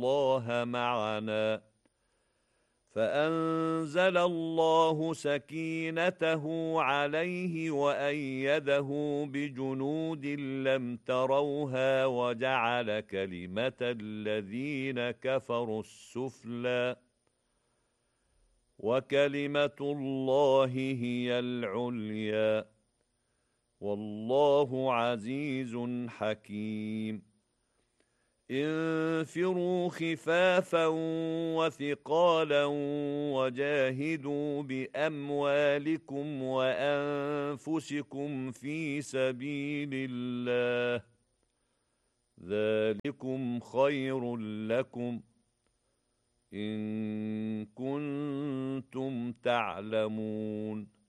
الله معنا فأنزل الله سكينته عليه وأيده بجنود لم تروها وجعل كلمة الذين كفروا السفلى وكلمة الله هي العليا والله عزيز حكيم انفروا خفافا وثقالا وجاهدوا بأموالكم وأنفسكم في سبيل الله ذلكم خير لكم إن كنتم تعلمون